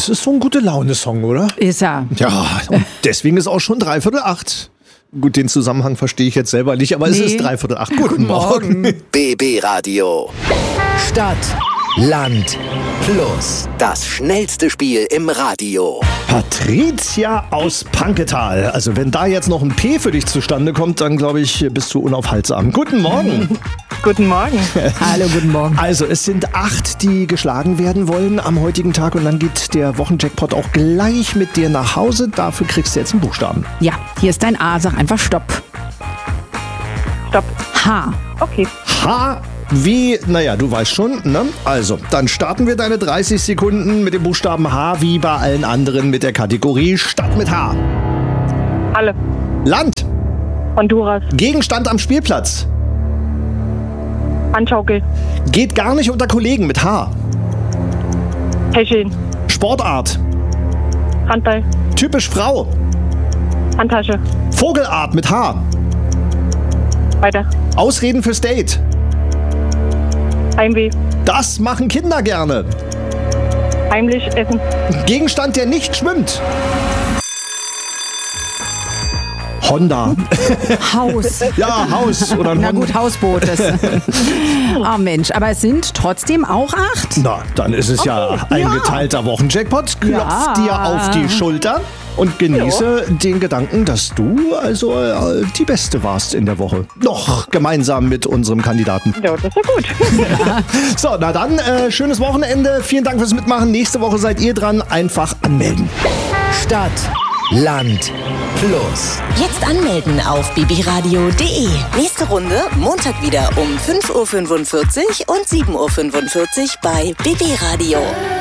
Das ist so ein Gute-Laune-Song, oder? Ist er. Ja, und deswegen ist auch schon 7:45. Gut, den Zusammenhang verstehe ich jetzt selber nicht, aber es ist 7:45. Guten Morgen. BB Radio. Stadt, Land, Plus. Das schnellste Spiel im Radio. Patricia aus Panketal. Also wenn da jetzt noch ein P für dich zustande kommt, dann glaube ich, bist du unaufhaltsam. Guten Morgen. Guten Morgen. Hallo, guten Morgen. Also es sind 8, die geschlagen werden wollen am heutigen Tag und dann geht der Wochenjackpot auch gleich mit dir nach Hause. Dafür kriegst du jetzt einen Buchstaben. Ja, hier ist dein A. Sag einfach Stopp. Stopp. H. Okay. H wie, naja, du weißt schon, ne? Also, dann starten wir deine 30 Sekunden mit dem Buchstaben H wie bei allen anderen mit der Kategorie Stadt mit H. Halle. Land. Honduras. Gegenstand am Spielplatz. Handschaukel. Geht gar nicht unter Kollegen mit H. Häschchen. Sportart. Handball. Typisch Frau. Handtasche. Vogelart mit H. Weiter. Ausreden fürs Date. Heimweh. Das machen Kinder gerne. Heimlich essen. Gegenstand, der nicht schwimmt. Honda. Haus. Ja, Haus oder ein Na Honda. gut, Hausboot. Oh Mensch, aber es sind trotzdem auch 8. Na, dann ist es ja ein geteilter Wochenjackpot. Klopf dir auf die Schulter und genieße den Gedanken, dass du also die Beste warst in der Woche. Noch gemeinsam mit unserem Kandidaten. Ja, das ist ja gut. So, na dann, schönes Wochenende. Vielen Dank fürs Mitmachen. Nächste Woche seid ihr dran. Einfach anmelden. Stadt, Land, Plus. Jetzt anmelden auf bbradio.de. Nächste Runde Montag wieder um 5:45 Uhr und 7:45 Uhr bei BB Radio.